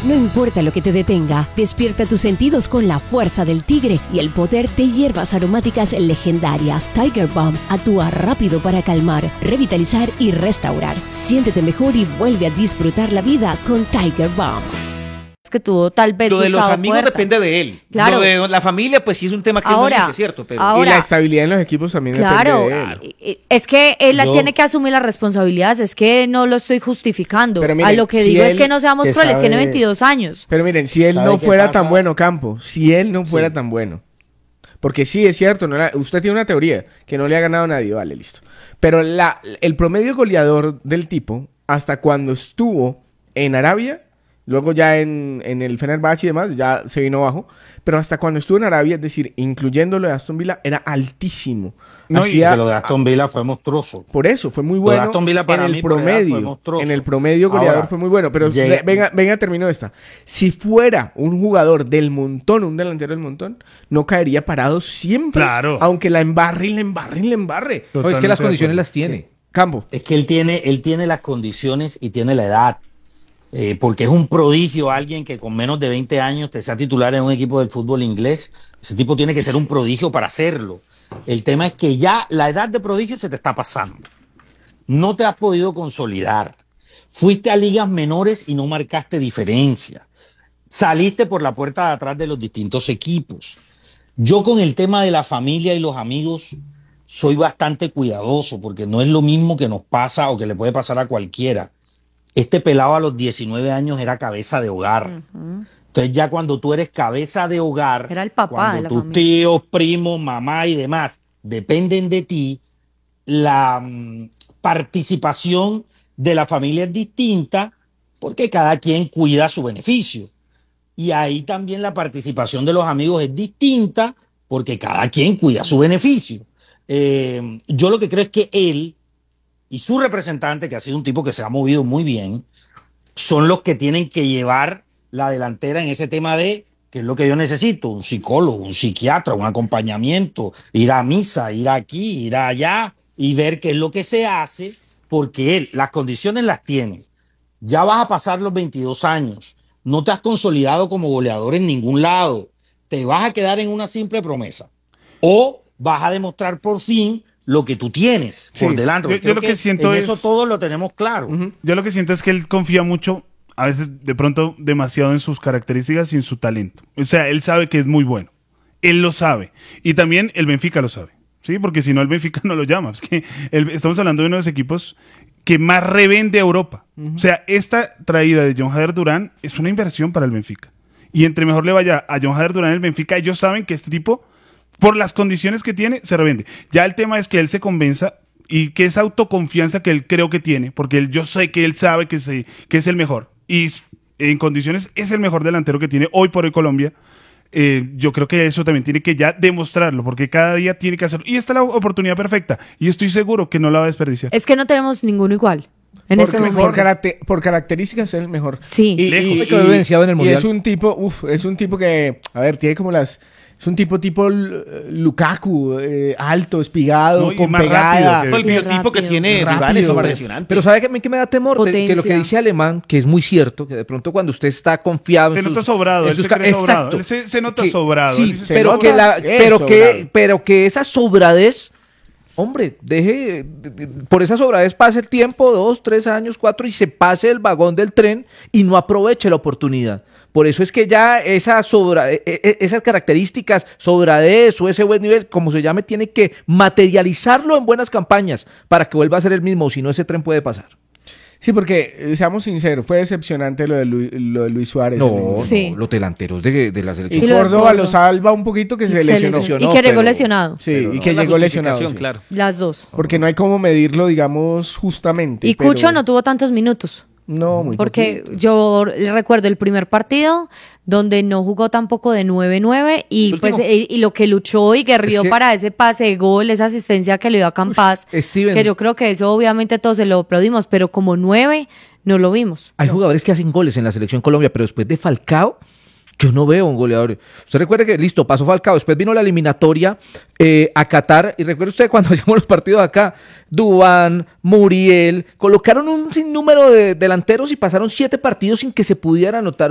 No importa lo que te detenga, despierta tus sentidos con la fuerza del tigre y el poder de hierbas aromáticas legendarias. Tiger Balm actúa rápido para calmar, revitalizar y restaurar. Siéntete mejor y vuelve a disfrutar la vida con Tiger Balm. Que tuvo tal vez lo de los Gustavo amigos Puerta. depende de él. Claro. Lo de la familia, pues sí es un tema que Ahora, él no elige, ¿cierto? Pero ahora- Y la estabilidad en los equipos también Claro, depende de él. es que él Yo- tiene que asumir las responsabilidades, es que no lo estoy justificando. Pero miren, a lo que si digo es él que no seamos que crueles, sabe- tiene 22 años. Pero miren, si él ¿Sabe no qué fuera pasa? tan bueno, Campo, si él no fuera Sí. tan bueno, porque sí es cierto, usted tiene una teoría que no le ha ganado a nadie, vale, listo. Pero el promedio goleador del tipo, hasta cuando estuvo en Arabia, luego ya en el Fenerbahce y demás, ya se vino abajo, pero hasta cuando estuvo en Arabia, es decir, incluyendo lo de Aston Villa, era altísimo. No, y Hacía- Que lo de Aston Villa fue monstruoso. Por eso, fue muy Lo de bueno Aston Villa para en mí el por edad fue promedio. monstruoso. En el promedio goleador Ahora, fue muy bueno. Pero llega- venga, termino esta. Si fuera un jugador del montón, un delantero del montón, no caería parado siempre. Claro. Aunque la embarre y la embarre y la embarre. No, es que las condiciones las tiene. Campo. Es que él tiene las condiciones y tiene la edad. Porque es un prodigio alguien que con menos de 20 años te sea titular en un equipo del fútbol inglés. Ese tipo tiene que ser un prodigio para hacerlo. El tema es que ya la edad de prodigio se te está pasando. No te has podido consolidar. Fuiste a ligas menores y no marcaste diferencia. Saliste por la puerta de atrás de los distintos equipos. Yo con el tema de la familia y los amigos soy bastante cuidadoso porque no es lo mismo que nos pasa o que le puede pasar a cualquiera. Este pelado a los 19 años era cabeza de hogar. Entonces ya cuando tú eres cabeza de hogar, Era el papá cuando de la tus familia. tíos, primos, mamá y demás dependen de ti, la participación de la familia es distinta porque cada quien cuida su beneficio. Y ahí también la participación de los amigos es distinta porque cada quien cuida su beneficio. Yo lo que creo es que él y su representante, que ha sido un tipo que se ha movido muy bien, son los que tienen que llevar la delantera en ese tema de qué es lo que yo necesito, un psicólogo, un psiquiatra, un acompañamiento, ir a misa, ir aquí, ir allá y ver qué es lo que se hace, porque él las condiciones las tiene. Ya vas a pasar los 22 años, no te has consolidado como goleador en ningún lado, te vas a quedar en una simple promesa o vas a demostrar por fin lo que tú tienes por delante. Yo Creo lo que siento en es- eso todos lo tenemos claro. Yo lo que siento es que él confía mucho, a veces de pronto demasiado en sus características y en su talento. O sea, él sabe que es muy bueno. Él lo sabe. Y también el Benfica lo sabe. ¿Sí? Porque si no, el Benfica no lo llama. Es que estamos hablando de uno de los equipos que más revende a Europa. O sea, esta traída de John Jader Durán es una inversión para el Benfica. Y entre mejor le vaya a John Jader Durán el Benfica, ellos saben que este tipo, por las condiciones que tiene, se revende. Ya el tema es que él se convenza y que esa autoconfianza que él creo que tiene, porque yo sé que él sabe que es el mejor y en condiciones es el mejor delantero que tiene hoy por hoy Colombia. Yo creo que eso también tiene que ya demostrarlo, porque cada día tiene que hacerlo. Y esta es la oportunidad perfecta y estoy seguro que no la va a desperdiciar. Es que no tenemos ninguno igual en este momento. Por características es el mejor. Sí. Lejos. Que lo evidenciado en el y Mundial. es un tipo que, a ver, tiene como es un tipo Lukaku, alto, espigado, No, y con más pegada. rápido el biotipo que rápido. tiene Rápido. rivales es Pero impresionante. Pero ¿sabe que a mí que me da temor? Que lo que Potencia. dice Alemán, que es muy cierto, que de pronto cuando usted está confiado Se en nota sus... sobrado, en él sus se ca- cree sobrado. Exacto. Él se nota Que- sobrado. Sí, Él dice, se nota pero que esa sobradez, hombre, por esa sobradez pase el tiempo, 2, 3 años, 4, y se pase el vagón del tren y no aproveche la oportunidad. Por eso es que ya esas características, sobradez o ese buen nivel, como se llame, tiene que materializarlo en buenas campañas para que vuelva a ser el mismo, si no ese tren puede pasar. Sí, porque, seamos sinceros, fue decepcionante lo de Luis Suárez. No, Sí. no, los delanteros de la Y selección. Y lo de Córdoba Córdoba. lo salva un poquito que se lesionó. Y que llegó lesionado. Sí, Pero y no. que La llegó lesionado. justificación, Sí. claro. Las dos. Porque no hay cómo medirlo, digamos, justamente. Y pero- Cucho no tuvo tantos minutos. No, muy Porque poquito. yo recuerdo el primer partido donde no jugó tampoco de 9-9 y, Último. pues, y lo que luchó y guerrió Es que- para ese pase de gol, esa asistencia que le dio a Campas, Steven. que yo creo que eso obviamente todos se lo aplaudimos, pero como 9 no lo vimos. Hay jugadores que hacen goles en la selección Colombia, pero después de Falcao, yo no veo un goleador. Usted recuerda que, listo, pasó Falcao, después vino la eliminatoria a Qatar, y recuerda usted cuando hacíamos los partidos acá, Duván, Muriel, colocaron un sinnúmero de delanteros y pasaron 7 partidos sin que se pudiera anotar